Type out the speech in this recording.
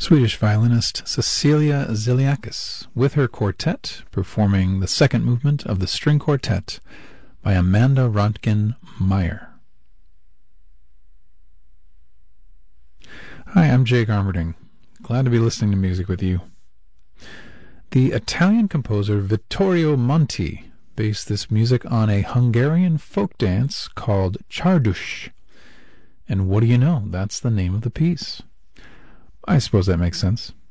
Swedish violinist Cecilia Ziliakis with her quartet performing the second movement of the string quartet by Amanda Rontgen Meyer. Hi, I'm Jay Garmerding. Glad to be listening to music with you. The Italian composer Vittorio Monti based this music on a Hungarian folk dance called Csardush. And what do you know? That's the name of the piece. I suppose that makes sense.